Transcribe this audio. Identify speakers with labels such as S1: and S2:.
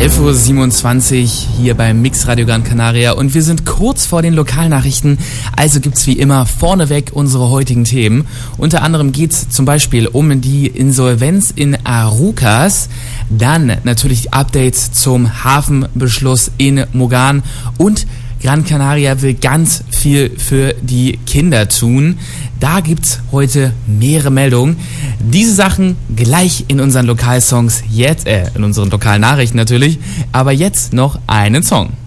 S1: 11.27 Uhr hier beim Mix Radio Gran Canaria und wir sind kurz vor den Lokalnachrichten, also gibt's wie immer vorneweg unsere heutigen Themen. Unter anderem geht's zum Beispiel um die Insolvenz in Arucas, dann natürlich Updates zum Hafenbeschluss in Mogan und Gran Canaria will ganz viel für die Kinder tun. Da gibt's heute mehrere Meldungen. Diese Sachen gleich in unseren Lokalsongs jetzt, in unseren Lokalnachrichten natürlich. Aber jetzt noch einen Song.